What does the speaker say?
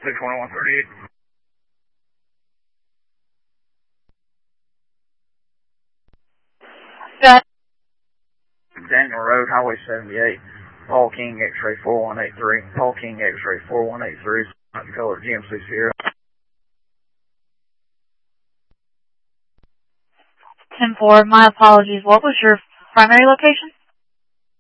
62138. Got Daniel Road, Highway 78. Paul King, X-ray 4183. Paul King, X-ray 4183. Color GMC Sierra. 10-4, my apologies. What was your primary location?